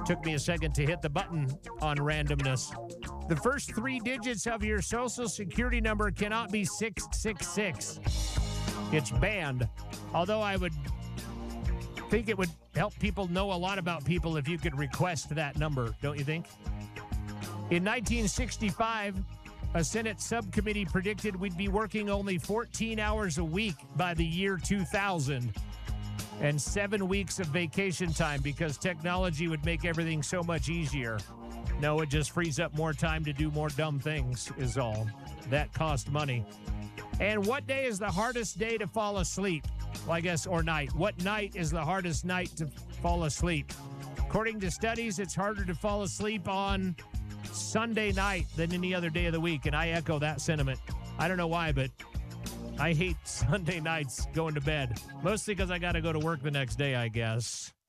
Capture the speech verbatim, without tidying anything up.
Took me a second to hit the button on randomness. The first three digits of your social security number cannot be six six six. It's banned. Although I would think it would help people know a lot about people if you could request that number, don't you think? In nineteen sixty-five, a Senate subcommittee predicted we'd be working only fourteen hours a week by the year two thousand and seven weeks of vacation time because technology would make everything so much easier. No, it just frees up more time to do more dumb things is all. That cost money. And what day is the hardest day to fall asleep? Well, I guess, or night. What night is the hardest night to fall asleep? According to studies, it's harder to fall asleep on Sunday night than any other day of the week, and I echo that sentiment. I don't know why, but I hate Sunday nights going to bed, mostly because I got to go to work the next day, I guess.